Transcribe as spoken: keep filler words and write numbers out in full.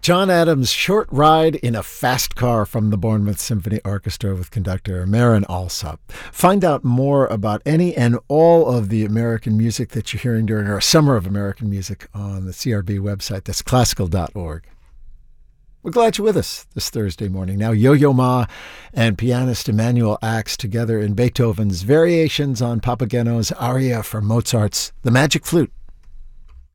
John Adams' Short Ride in a Fast Car from the Bournemouth Symphony Orchestra with conductor Marin Alsop. Find out more about any and all of the American music that you're hearing during our Summer of American Music on the C R B website. That's classical dot org. We're glad you're with us this Thursday morning. Now, Yo-Yo Ma and pianist Emanuel Ax together in Beethoven's Variations on Papageno's aria for Mozart's The Magic Flute.